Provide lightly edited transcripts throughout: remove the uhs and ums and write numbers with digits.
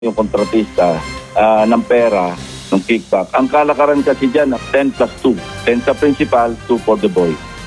yung kontratista ng pera, ng kickback. Ang kalakaran kasi dyan, 10 plus 2. 10 sa principal, 2 for the boy.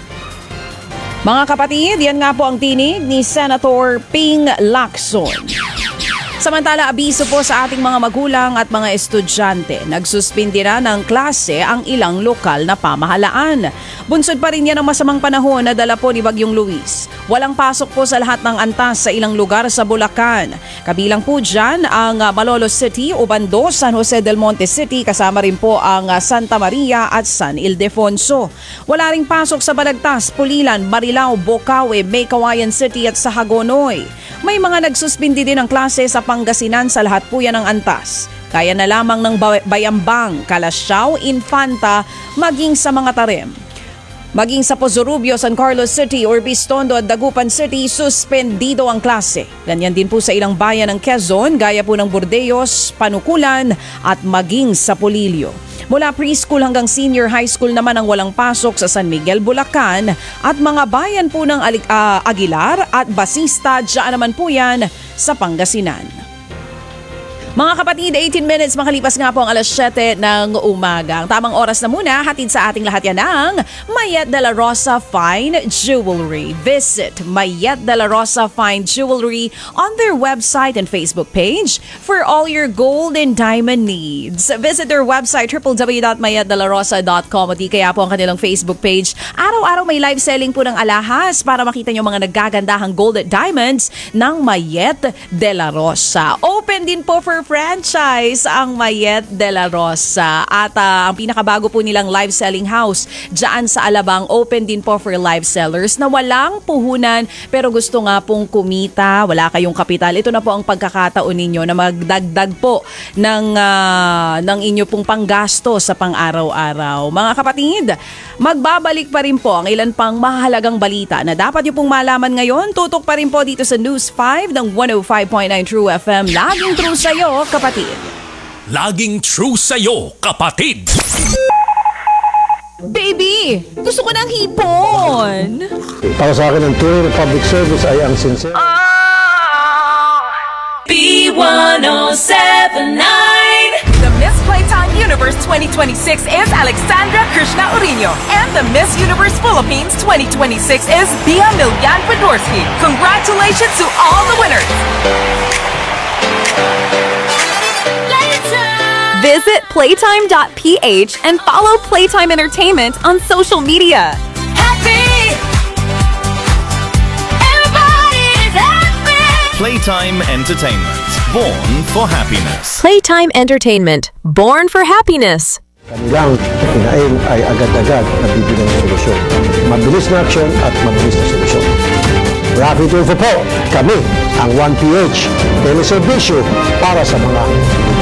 Mga kapatid, yan nga po ang tinig ni Senator Ping Lacson. Samantala, abiso po sa ating mga magulang at mga estudyante. Nagsuspindi na ng klase ang ilang lokal na pamahalaan. Bunsod pa rin yan ang masamang panahon na dala po ni Bagyong Luis. Walang pasok po sa lahat ng antas sa ilang lugar sa Bulacan. Kabilang po dyan ang Malolos City, Obando, San Jose del Monte City, kasama rin po ang Santa Maria at San Ildefonso. Wala ring pasok sa Balagtas, Pulilan, Marilao, Bocaue, Maykawayan City at Sahagonoy. May mga nagsuspindi din ng klase sa Pangasinan, sa lahat po yan ng antas. Kaya na lamang ng Bayambang, Calasiao, Infanta, maging sa mga Tarem. Maging sa Pozorubio, San Carlos City, Urbistondo at Dagupan City, suspendido ang klase. Ganyan din po sa ilang bayan ng Quezon, gaya po ng Burdeos, Panukulan at maging sa Polillo. Mula preschool hanggang senior high school naman ang walang pasok sa San Miguel, Bulacan at mga bayan po ng Aguilar at Basista, dyan naman po yan sa Pangasinan. Mga kapatid, 18 minutes makalipas nga po ang alas 7 ng umaga. Ang tamang oras na muna, hatid sa ating lahat yan ng Mayet de la Rosa Fine Jewelry. Visit Mayet de la Rosa Fine Jewelry on their website and Facebook page for all your gold and diamond needs. Visit their website www.mayetdelarosa.com at di kaya po ang kanilang Facebook page. Araw-araw may live selling po ng alahas para makita nyo mga naggagandahang gold at diamonds ng Mayet de la Rosa. Open din po for franchise ang Mayet de la Rosa at ang pinakabago po nilang live selling house dyan sa Alabang, open din po for live sellers na walang puhunan pero gusto nga pong kumita, wala kayong kapital. Ito na po ang pagkakataon ninyo na magdagdag po ng inyo pong panggasto sa pang-araw-araw. Mga kapatid, magbabalik pa rin po ang ilan pang mahalagang balita na dapat nyo pong malaman ngayon. Tutok pa rin po dito sa News 5 ng 105.9 True FM. Laging true sa'yo, kapatid. Laging true sa'yo, kapatid. Baby, gusto ko ng hipon. Para sa akin, ang tunay na public service ay ang sincere. B1079. The Miss Playtime Universe 2026 is Alexandra Krishna Uriño, and the Miss Universe Philippines 2026 is Bia Milyan Fedorsky. Congratulations to all the winners. Visit playtime.ph and follow Playtime Entertainment on social media. Happy! Everybody's happy! Playtime Entertainment. Born for happiness. Playtime Entertainment. Born for happiness. Kanilang kinain ay agad-agad nabibigyan ng solusyon. Mabilis na aksyon at mabilis na solusyon. Rapid Info po, kami ang 1PH teleservisyo para sa mga